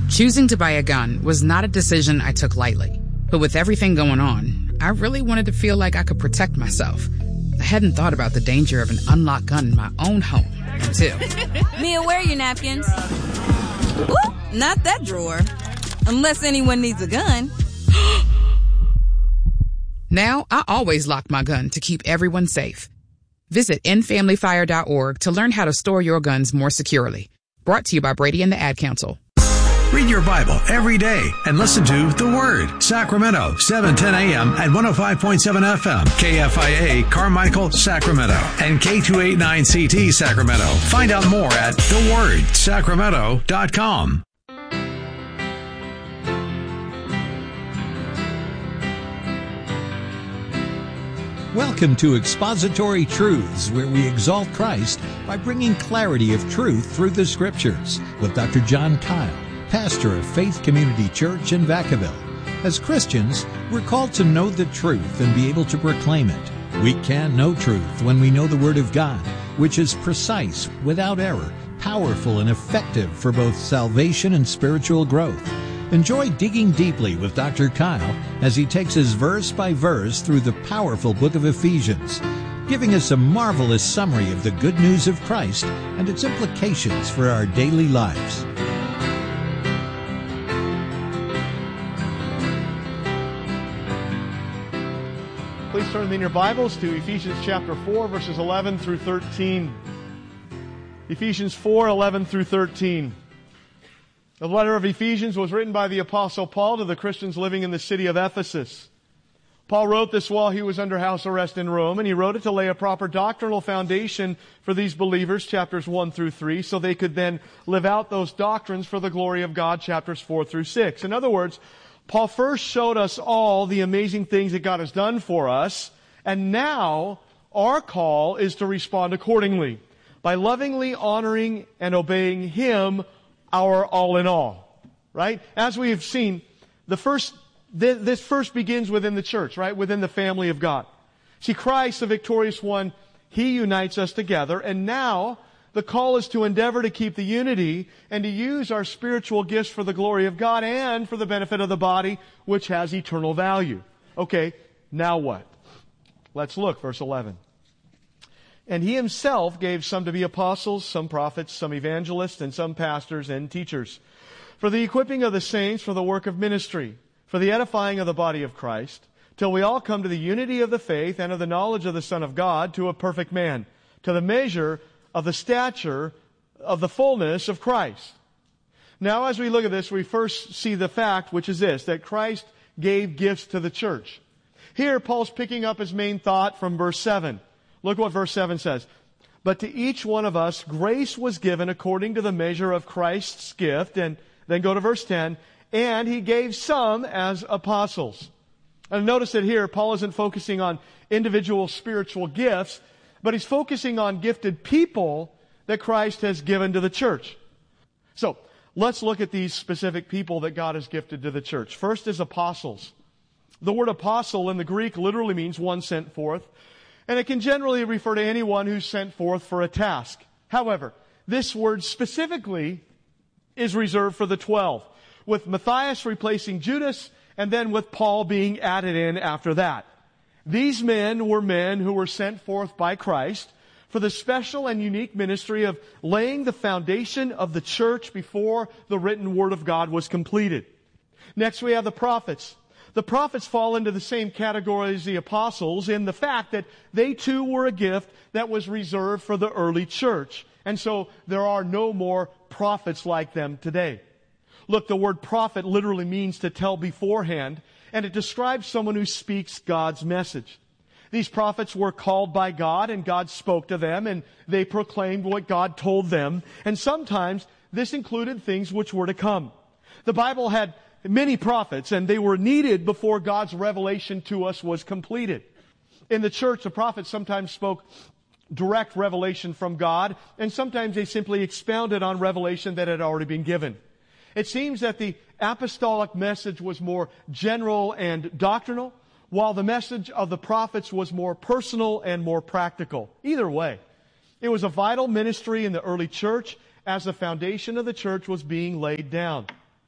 Choosing to buy a gun was not a decision I took lightly. But with everything going on, I really wanted to feel like I could protect myself. I hadn't thought about the danger of an unlocked gun in my own home until... Mia, where are your napkins? Ooh, not that drawer. Unless anyone needs a gun. Now, I always lock my gun to keep everyone safe. Visit endfamilyfire.org to learn how to store your guns more securely. Brought to you by Brady and the Ad Council. Read your Bible every day and listen to The Word, Sacramento, 7:10 a.m. at 105.7 FM, KFIA, Carmichael, Sacramento, and K289CT, Sacramento. Find out more at thewordsacramento.com. Welcome to Expository Truths, where we exalt Christ by bringing clarity of truth through the Scriptures, with Dr. John Kyle, pastor of Faith Community Church in Vacaville. As Christians, we're called to know the truth and be able to proclaim it. We can know truth when we know the Word of God, which is precise, without error, powerful, and effective for both salvation and spiritual growth. Enjoy digging deeply with Dr. Kyle as he takes us verse by verse through the powerful book of Ephesians, giving us a marvelous summary of the good news of Christ and its implications for our daily lives. Please turn in your Bibles to Ephesians chapter 4, verses 11 through 13. Ephesians 4, 11 through 13. The letter of Ephesians was written by the Apostle Paul to the Christians living in the city of Ephesus. Paul wrote this while he was under house arrest in Rome, and he wrote it to lay a proper doctrinal foundation for these believers, chapters 1 through 3, so they could then live out those doctrines for the glory of God, chapters 4 through 6. In other words, Paul first showed us all the amazing things that God has done for us, and now our call is to respond accordingly by lovingly honoring and obeying Him, our all in all. Right? As we have seen, this first begins within the church, right? Within the family of God. See, Christ, the victorious one, He unites us together, and now the call is to endeavor to keep the unity and to use our spiritual gifts for the glory of God and for the benefit of the body, which has eternal value. Okay, now what? Let's look, verse 11. And He Himself gave some to be apostles, some prophets, some evangelists, and some pastors and teachers, for the equipping of the saints, for the work of ministry, for the edifying of the body of Christ, till we all come to the unity of the faith and of the knowledge of the Son of God, to a perfect man, to the measure of the stature of the fullness of Christ. Now, as we look at this, we first see the fact, which is this, that Christ gave gifts to the church. Here, Paul's picking up his main thought from verse 7. Look what verse 7 says. But to each one of us, grace was given according to the measure of Christ's gift. And then go to verse 10. And He gave some as apostles. And notice that here, Paul isn't focusing on individual spiritual gifts, but he's focusing on gifted people that Christ has given to the church. So, let's look at these specific people that God has gifted to the church. First is apostles. The word apostle in the Greek literally means one sent forth. And it can generally refer to anyone who's sent forth for a task. However, this word specifically is reserved for the 12, with Matthias replacing Judas, and then with Paul being added in after that. These men who were sent forth by Christ for the special and unique ministry of laying the foundation of the church before the written Word of God was completed. Next, we have the prophets. The prophets fall into the same category as the apostles in the fact that they too were a gift that was reserved for the early church. And so there are no more prophets like them today. Look, the word prophet literally means to tell beforehand, and it describes someone who speaks God's message. These prophets were called by God, and God spoke to them, and they proclaimed what God told them. And sometimes this included things which were to come. The Bible had many prophets, and they were needed before God's revelation to us was completed. In the church, the prophets sometimes spoke direct revelation from God, and sometimes they simply expounded on revelation that had already been given. It seems that the apostolic message was more general and doctrinal, while the message of the prophets was more personal and more practical. Either way, it was a vital ministry in the early church as the foundation of the church was being laid down.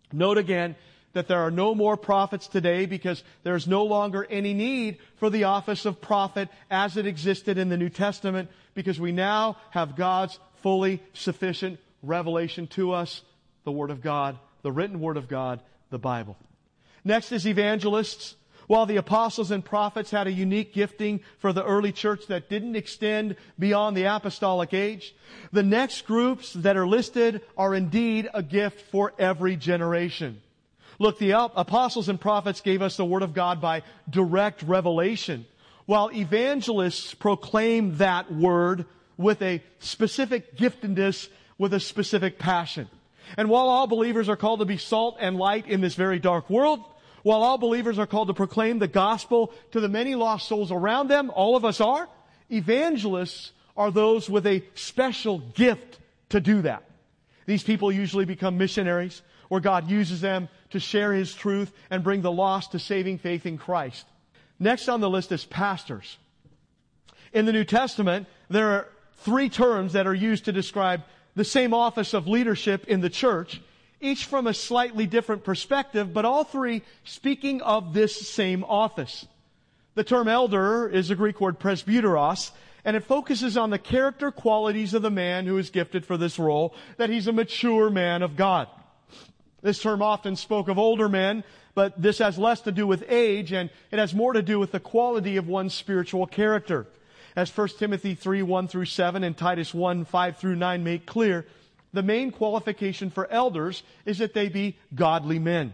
Note again that there are no more prophets today because there is no longer any need for the office of prophet as it existed in the New Testament, because we now have God's fully sufficient revelation to us, the Word of God, the written Word of God, the Bible. Next is evangelists. While the apostles and prophets had a unique gifting for the early church that didn't extend beyond the apostolic age, the next groups that are listed are indeed a gift for every generation. Look, the apostles and prophets gave us the Word of God by direct revelation, while evangelists proclaim that Word with a specific giftedness, with a specific passion. And while all believers are called to be salt and light in this very dark world, while all believers are called to proclaim the gospel to the many lost souls around them, all of us are, evangelists are those with a special gift to do that. These people usually become missionaries, where God uses them to share His truth and bring the lost to saving faith in Christ. Next on the list is pastors. In the New Testament, there are 3 terms that are used to describe the same office of leadership in the church, each from a slightly different perspective, but all 3 speaking of this same office. The term elder is the Greek word presbyteros, and it focuses on the character qualities of the man who is gifted for this role, that he's a mature man of God. This term often spoke of older men, but this has less to do with age, and it has more to do with the quality of one's spiritual character. As 1 Timothy 3, 1 through 7 and Titus 1, 5 through 9 make clear, the main qualification for elders is that they be godly men.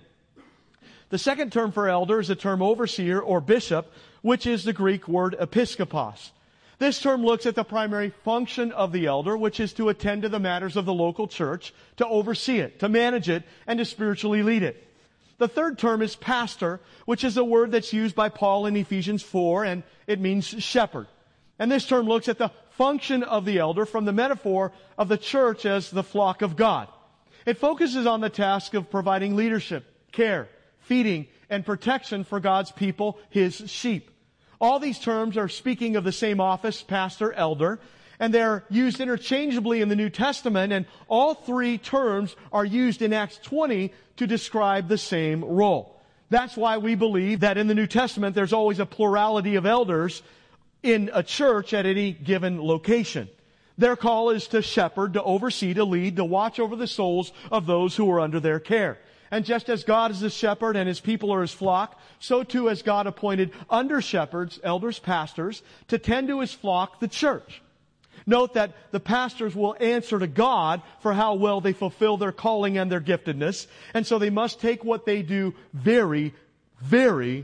The second term for elder is the term overseer or bishop, which is the Greek word episkopos. This term looks at the primary function of the elder, which is to attend to the matters of the local church, to oversee it, to manage it, and to spiritually lead it. The third term is pastor, which is a word that's used by Paul in Ephesians 4, and it means shepherd. And this term looks at the function of the elder from the metaphor of the church as the flock of God. It focuses on the task of providing leadership, care, feeding, and protection for God's people, His sheep. All these terms are speaking of the same office, pastor, elder, and they're used interchangeably in the New Testament, and all 3 terms are used in Acts 20 to describe the same role. That's why we believe that in the New Testament there's always a plurality of elders in a church at any given location. Their call is to shepherd, to oversee, to lead, to watch over the souls of those who are under their care. And just as God is the shepherd and His people are His flock, so too has God appointed under shepherds, elders, pastors, to tend to His flock, the church. Note that the pastors will answer to God for how well they fulfill their calling and their giftedness, and so they must take what they do very, very,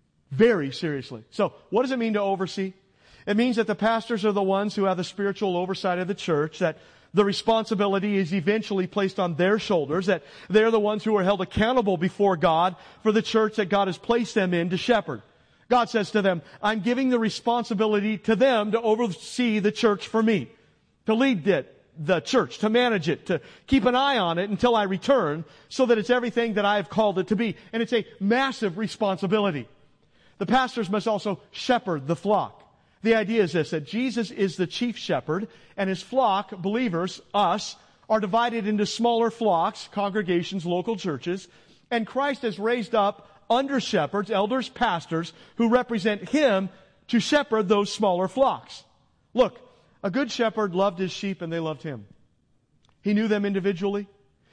very seriously. So, what does it mean to oversee? It means that the pastors are the ones who have the spiritual oversight of the church, that the responsibility is eventually placed on their shoulders, that they're the ones who are held accountable before God for the church that God has placed them in to shepherd. God says to them, I'm giving the responsibility to them to oversee the church for me, to lead the church, to manage it, to keep an eye on it until I return, so that it's everything that I have called it to be. And it's a massive responsibility. The pastors must also shepherd the flock. The idea is this, that Jesus is the chief shepherd, and His flock, believers, us, are divided into smaller flocks, congregations, local churches, and Christ has raised up under shepherds, elders, pastors, who represent Him to shepherd those smaller flocks. Look, a good shepherd loved his sheep and they loved him. He knew them individually.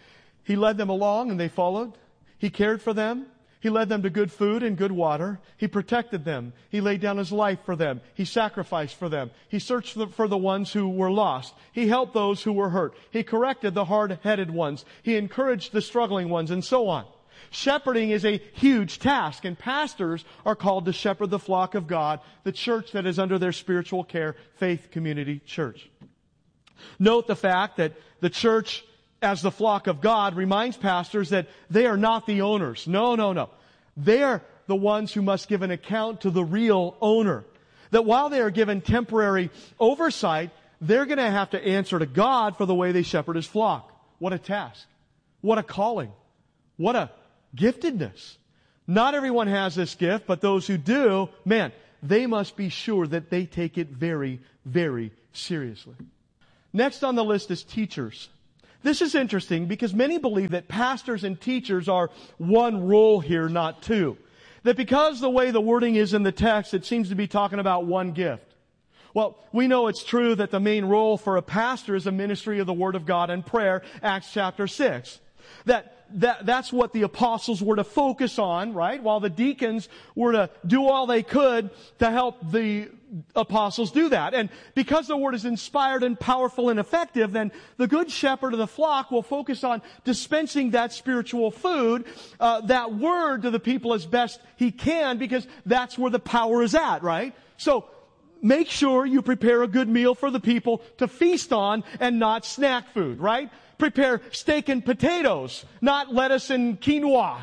He led them along and they followed. He cared for them. He led them to good food and good water. He protected them. He laid down His life for them. He sacrificed for them. He searched for the ones who were lost. He helped those who were hurt. He corrected the hard-headed ones. He encouraged the struggling ones, and so on. Shepherding is a huge task, and pastors are called to shepherd the flock of God, the church that is under their spiritual care, Faith Community Church. Note the fact that the church as the flock of God reminds pastors that they are not the owners. No. They are the ones who must give an account to the real owner. That while they are given temporary oversight, they're going to have to answer to God for the way they shepherd His flock. What a task. What a calling. What a giftedness. Not everyone has this gift, but those who do, man, they must be sure that they take it very, very seriously. Next on the list is teachers. This is interesting because many believe that pastors and teachers are one role here, not two. That because the way the wording is in the text, it seems to be talking about one gift. Well, we know it's true that the main role for a pastor is a ministry of the Word of God and prayer, Acts chapter 6. That's what the apostles were to focus on, right? While the deacons were to do all they could to help the apostles do that. And because the Word is inspired and powerful and effective, then the good shepherd of the flock will focus on dispensing that spiritual food, that Word to the people as best he can, because that's where the power is at, right? So, make sure you prepare a good meal for the people to feast on and not snack food, right? Prepare steak and potatoes, not lettuce and quinoa.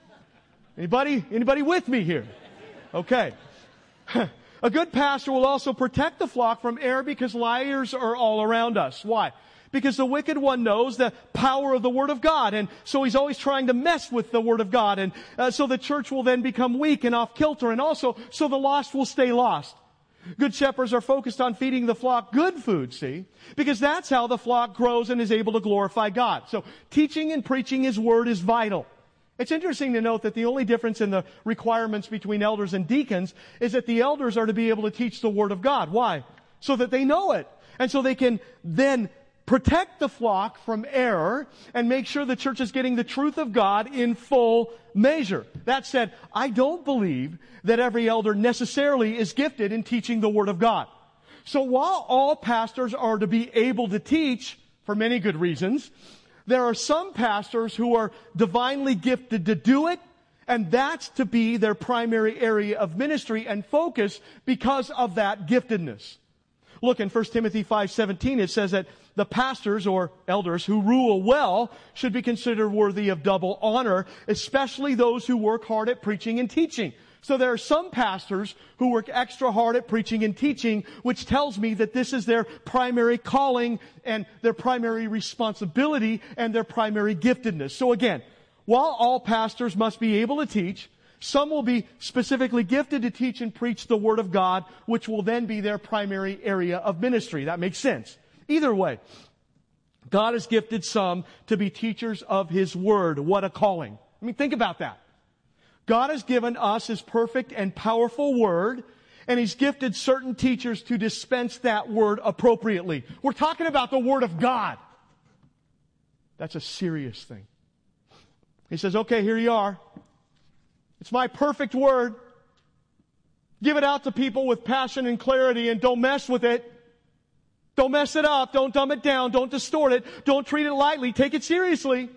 Anybody with me here? Okay. A good pastor will also protect the flock from error because liars are all around us. Why? Because the wicked one knows the power of the Word of God, and so he's always trying to mess with the Word of God, and so the church will then become weak and off kilter, and also so the lost will stay lost. Good shepherds are focused on feeding the flock good food, see? Because that's how the flock grows and is able to glorify God. So teaching and preaching His Word is vital. It's interesting to note that the only difference in the requirements between elders and deacons is that the elders are to be able to teach the Word of God. Why? So that they know it. And so they can then protect the flock from error and make sure the church is getting the truth of God in full measure. That said, I don't believe that every elder necessarily is gifted in teaching the Word of God. So while all pastors are to be able to teach, for many good reasons, there are some pastors who are divinely gifted to do it, and that's to be their primary area of ministry and focus because of that giftedness. Look, in 1 Timothy 5:17, it says that the pastors or elders who rule well should be considered worthy of double honor, especially those who work hard at preaching and teaching. So there are some pastors who work extra hard at preaching and teaching, which tells me that this is their primary calling and their primary responsibility and their primary giftedness. So again, while all pastors must be able to teach, some will be specifically gifted to teach and preach the Word of God, which will then be their primary area of ministry. That makes sense. Either way, God has gifted some to be teachers of His Word. What a calling. I mean, think about that. God has given us His perfect and powerful Word, and He's gifted certain teachers to dispense that Word appropriately. We're talking about the Word of God. That's a serious thing. He says, okay, here you are. It's my perfect Word. Give it out to people with passion and clarity, and don't mess with it. Don't mess it up. Don't dumb it down. Don't distort it. Don't treat it lightly. Take it seriously.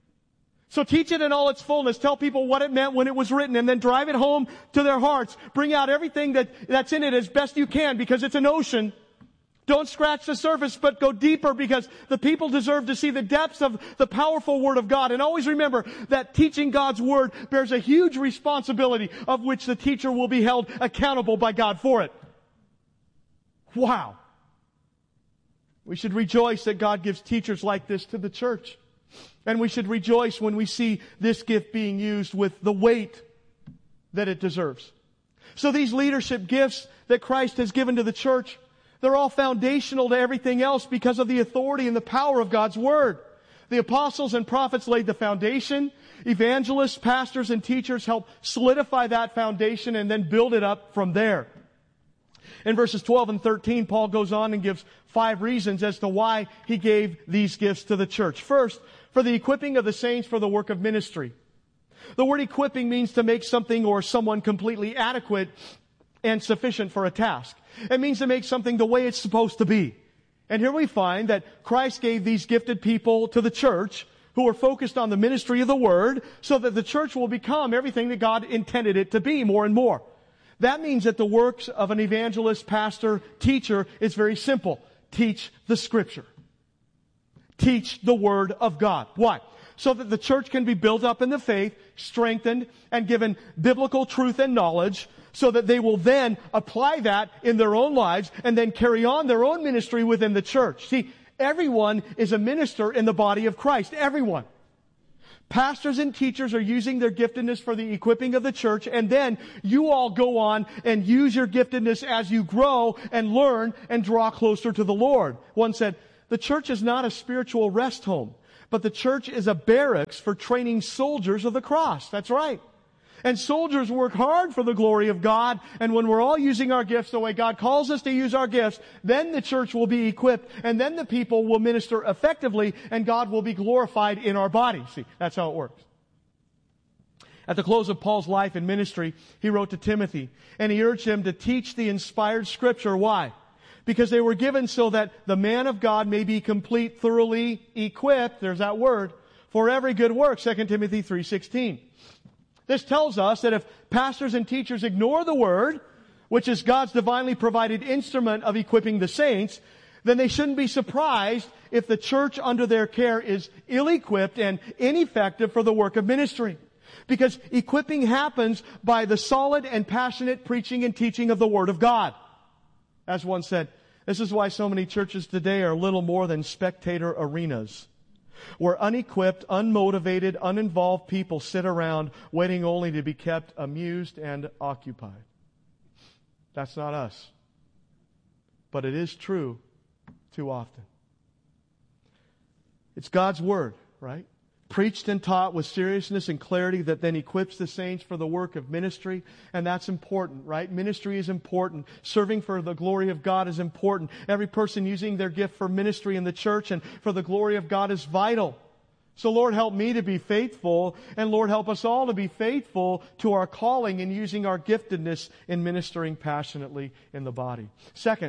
So teach it in all its fullness. Tell people what it meant when it was written, and then drive it home to their hearts. Bring out everything that's in it as best you can, because it's an ocean. Don't scratch the surface, but go deeper, because the people deserve to see the depths of the powerful Word of God. And always remember that teaching God's Word bears a huge responsibility, of which the teacher will be held accountable by God for it. Wow. We should rejoice that God gives teachers like this to the church. And we should rejoice when we see this gift being used with the weight that it deserves. So these leadership gifts that Christ has given to the church, they're all foundational to everything else because of the authority and the power of God's Word. The apostles and prophets laid the foundation. Evangelists, pastors, and teachers help solidify that foundation and then build it up from there. In verses 12 and 13, Paul goes on and gives 5 reasons as to why he gave these gifts to the church. First, for the equipping of the saints for the work of ministry. The word equipping means to make something or someone completely adequate and sufficient for a task. It means to make something the way it's supposed to be. And here we find that Christ gave these gifted people to the church who are focused on the ministry of the Word so that the church will become everything that God intended it to be more and more. That means that the works of an evangelist, pastor, teacher is very simple. Teach the Scripture. Teach the Word of God. Why? So that the church can be built up in the faith, strengthened, and given biblical truth and knowledge, so that they will then apply that in their own lives and then carry on their own ministry within the church. See, everyone is a minister in the body of Christ. Everyone. Pastors and teachers are using their giftedness for the equipping of the church, and then you all go on and use your giftedness as you grow and learn and draw closer to the Lord. One said, the church is not a spiritual rest home, but the church is a barracks for training soldiers of the cross. That's right. And soldiers work hard for the glory of God, and when we're all using our gifts the way God calls us to use our gifts, then the church will be equipped, and then the people will minister effectively, and God will be glorified in our body. See, that's how it works. At the close of Paul's life and ministry, he wrote to Timothy, and he urged him to teach the inspired Scripture. Why? Because they were given so that the man of God may be complete, thoroughly equipped, there's that word, for every good work, 2 Timothy 3:16. This tells us that if pastors and teachers ignore the Word, which is God's divinely provided instrument of equipping the saints, then they shouldn't be surprised if the church under their care is ill-equipped and ineffective for the work of ministry. Because equipping happens by the solid and passionate preaching and teaching of the Word of God. As one said, this is why so many churches today are little more than spectator arenas, where unequipped, unmotivated, uninvolved people sit around waiting only to be kept amused and occupied. That's not us. But it is true too often. It's God's Word, right? Preached and taught with seriousness and clarity that then equips the saints for the work of ministry. And that's important, right? Ministry is important. Serving for the glory of God is important. Every person using their gift for ministry in the church and for the glory of God is vital. So Lord, help me to be faithful, and Lord, help us all to be faithful to our calling in using our giftedness in ministering passionately in the body. Second,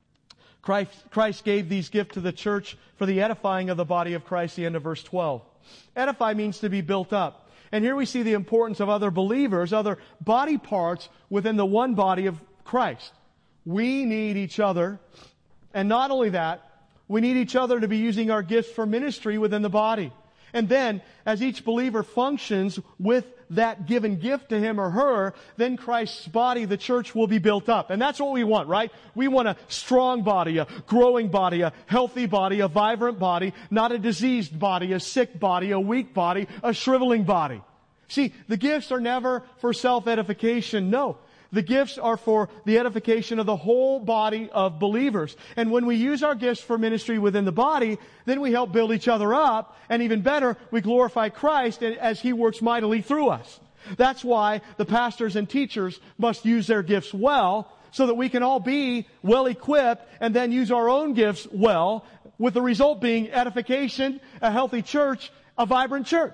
Christ gave these gifts to the church for the edifying of the body of Christ, the end of verse 12. Edify means to be built up. And here we see the importance of other believers, other body parts within the one body of Christ. We need each other. And not only that, we need each other to be using our gifts for ministry within the body. And then, as each believer functions with that given gift to him or her, then Christ's body, the church, will be built up. And that's what we want, right? We want a strong body, a growing body, a healthy body, a vibrant body, not a diseased body, a sick body, a weak body, a shriveling body. See, the gifts are never for self-edification. No. The gifts are for the edification of the whole body of believers. And when we use our gifts for ministry within the body, then we help build each other up. And even better, we glorify Christ as He works mightily through us. That's why the pastors and teachers must use their gifts well, so that we can all be well equipped and then use our own gifts well, with the result being edification, a healthy church, a vibrant church.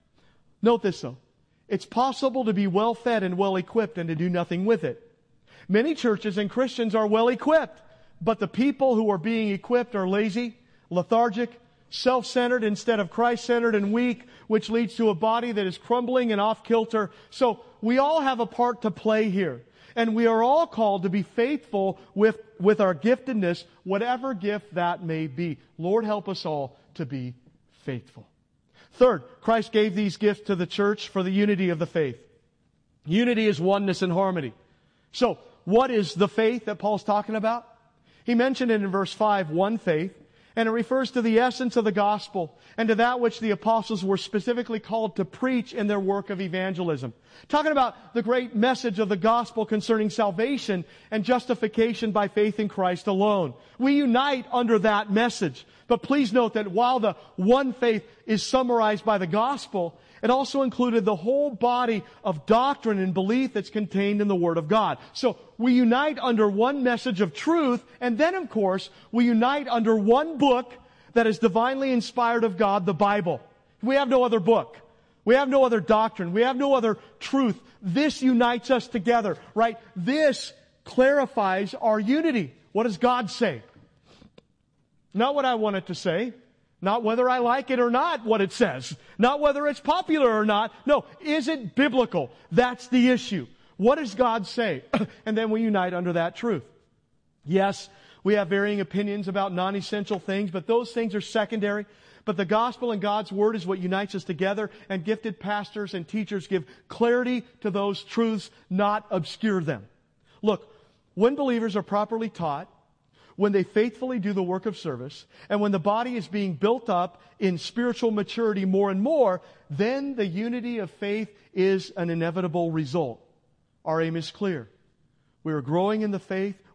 Note this though. It's possible to be well fed and well equipped and to do nothing with it. Many churches and Christians are well equipped, but the people who are being equipped are lazy, lethargic, self-centered instead of Christ-centered, and weak, which leads to a body that is crumbling and off kilter. So we all have a part to play here. And we are all called to be faithful with our giftedness, whatever gift that may be. Lord, help us all to be faithful. Third, Christ gave these gifts to the church for the unity of the faith. Unity is oneness and harmony. So, what is the faith that Paul's talking about? He mentioned it in verse 5, one faith, and it refers to the essence of the gospel and to that which the apostles were specifically called to preach in their work of evangelism. Talking about the great message of the gospel concerning salvation and justification by faith in Christ alone. We unite under that message. But please note that while the one faith is summarized by the gospel, it also included the whole body of doctrine and belief that's contained in the Word of God. So we unite under one message of truth, and then, of course, we unite under one book that is divinely inspired of God, the Bible. We have no other book. We have no other doctrine. We have no other truth. This unites us together, right? This clarifies our unity. What does God say? Not what I want it to say. Not whether I like it or not, what it says. Not whether it's popular or not. No, is it biblical? That's the issue. What does God say? And then we unite under that truth. Yes, we have varying opinions about non-essential things, but those things are secondary. But the gospel and God's Word is what unites us together, and gifted pastors and teachers give clarity to those truths, not obscure them. Look, when believers are properly taught, when they faithfully do the work of service, and when the body is being built up in spiritual maturity more and more, then the unity of faith is an inevitable result. Our aim is clear. We are growing in the faith.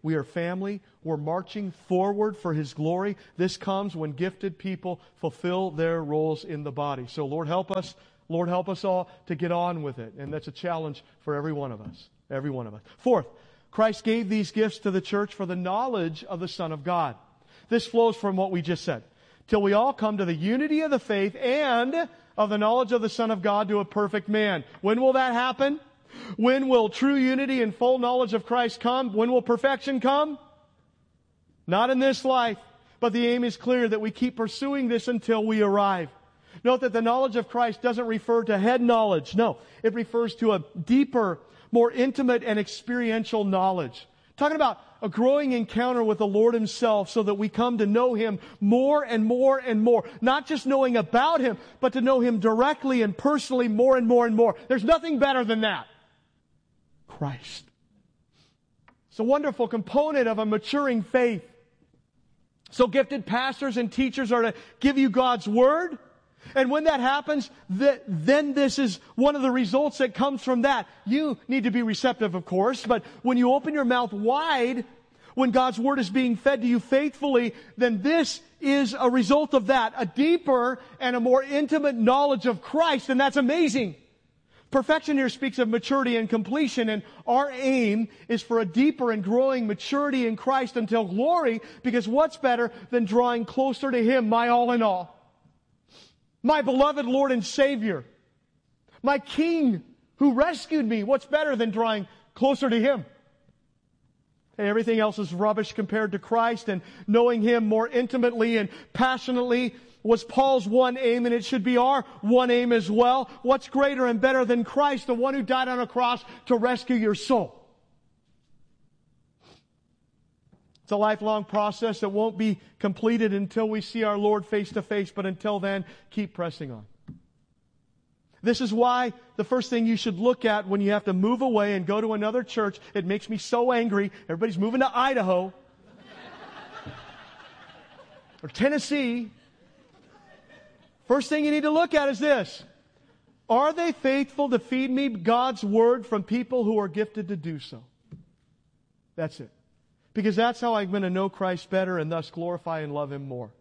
We are family. We're marching forward for His glory. This comes when gifted people fulfill their roles in the body. So Lord, help us. Lord, help us all to get on with it. And that's a challenge for every one of us. Every one of us. Fourth, Christ gave these gifts to the church for the knowledge of the Son of God. This flows from what we just said. Till we all come to the unity of the faith and of the knowledge of the Son of God, to a perfect man. When will that happen? When will true unity and full knowledge of Christ come? When will perfection come? Not in this life, but the aim is clear that we keep pursuing this until we arrive. Note that the knowledge of Christ doesn't refer to head knowledge. No, it refers to a deeper, more intimate and experiential knowledge. Talking about a growing encounter with the Lord Himself so that we come to know Him more and more and more. Not just knowing about Him, but to know Him directly and personally more and more and more. There's nothing better than that. Christ. It's a wonderful component of a maturing faith. So gifted pastors and teachers are to give you God's Word. And when that happens, then this is one of the results that comes from that. You need to be receptive, of course, but when you open your mouth wide, when God's Word is being fed to you faithfully, then this is a result of that. A deeper and a more intimate knowledge of Christ, and that's amazing. Perfection here speaks of maturity and completion, and our aim is for a deeper and growing maturity in Christ until glory, because what's better than drawing closer to Him, my all in all? My beloved Lord and Savior, my King who rescued me. What's better than drawing closer to Him? Hey, everything else is rubbish compared to Christ, and knowing Him more intimately and passionately was Paul's one aim, and it should be our one aim as well. What's greater and better than Christ, the one who died on a cross to rescue your soul? It's a lifelong process that won't be completed until we see our Lord face to face, but until then, keep pressing on. This is why the first thing you should look at when you have to move away and go to another church, it makes me so angry. Everybody's moving to Idaho or Tennessee. First thing you need to look at is this. Are they faithful to feed me God's Word from people who are gifted to do so? That's it. Because that's how I'm going to know Christ better and thus glorify and love Him more.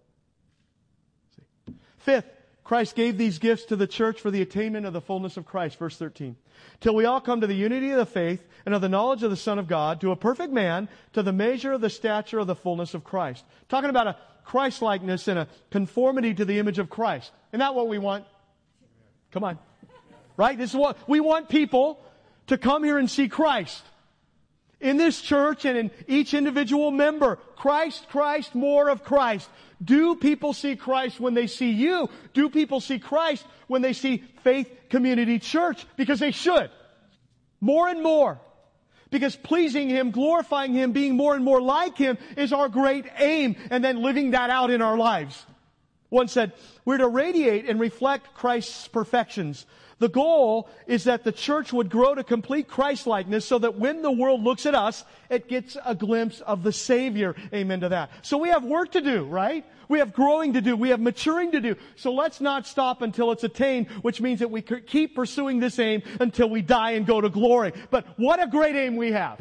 Fifth, Christ gave these gifts to the church for the attainment of the fullness of Christ. Verse 13. Till we all come to the unity of the faith and of the knowledge of the Son of God, to a perfect man, to the measure of the stature of the fullness of Christ. Talking about a Christ-likeness and a conformity to the image of Christ. Isn't that what we want? Come on. Right? This is what we want, people to come here and see Christ. In this church and in each individual member, Christ, Christ, more of Christ. Do people see Christ when they see you? Do people see Christ when they see Faith Community Church? Because they should. More and more. Because pleasing Him, glorifying Him, being more and more like Him is our great aim, and then living that out in our lives. One said, we're to radiate and reflect Christ's perfections. The goal is that the church would grow to complete Christ-likeness so that when the world looks at us, it gets a glimpse of the Savior. Amen to that. So we have work to do, right? We have growing to do. We have maturing to do. So let's not stop until it's attained, which means that we keep pursuing this aim until we die and go to glory. But what a great aim we have.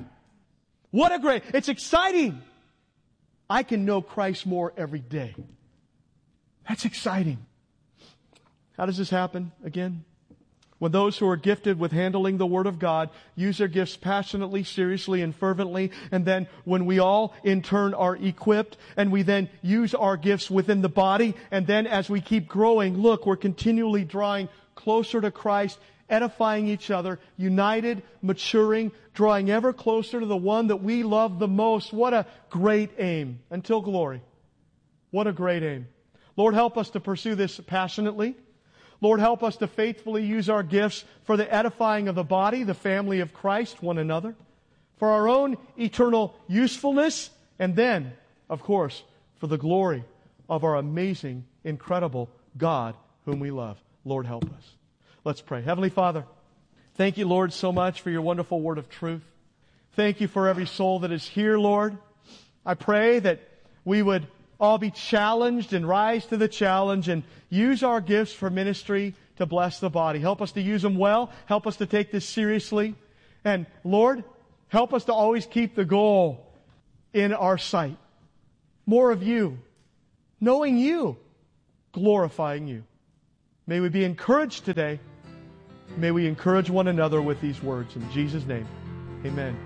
It's exciting. I can know Christ more every day. That's exciting. How does this happen again? When those who are gifted with handling the Word of God use their gifts passionately, seriously, and fervently, and then when we all in turn are equipped, and we then use our gifts within the body, and then as we keep growing, look, we're continually drawing closer to Christ, edifying each other, united, maturing, drawing ever closer to the one that we love the most. What a great aim. Until glory. What a great aim. Lord, help us to pursue this passionately. Lord, help us to faithfully use our gifts for the edifying of the body, the family of Christ, one another, for our own eternal usefulness, and then, of course, for the glory of our amazing, incredible God whom we love. Lord, help us. Let's pray. Heavenly Father, thank you, Lord, so much for your wonderful word of truth. Thank you for every soul that is here, Lord. I pray that we would all be challenged and rise to the challenge and use our gifts for ministry to bless the body. Help us to use them well. Help us to take this seriously. And Lord, help us to always keep the goal in our sight. More of you, knowing you, glorifying you. May we be encouraged today. May we encourage one another with these words. In Jesus' name, amen.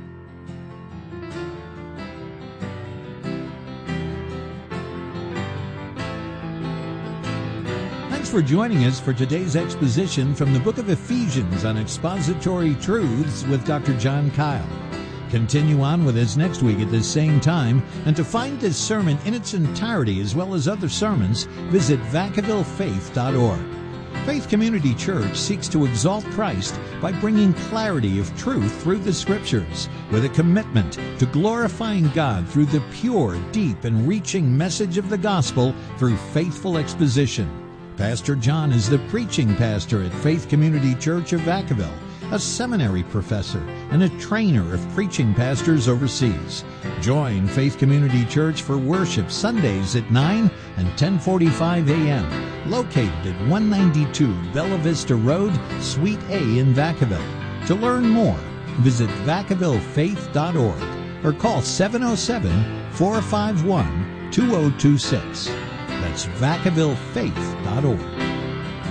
Thanks for joining us for today's exposition from the book of Ephesians on Expository Truths with Dr. John Kyle. Continue on with us next week at this same time, and to find this sermon in its entirety as well as other sermons, visit VacavilleFaith.org. Faith Community Church seeks to exalt Christ by bringing clarity of truth through the Scriptures, with a commitment to glorifying God through the pure, deep, and reaching message of the gospel through faithful exposition. Pastor John is the preaching pastor at Faith Community Church of Vacaville, a seminary professor, and a trainer of preaching pastors overseas. Join Faith Community Church for worship Sundays at 9 and 10:45 a.m., located at 192 Bella Vista Road, Suite A in Vacaville. To learn more, visit VacavilleFaith.org or call 707-451-2026. That's VacavilleFaith.org.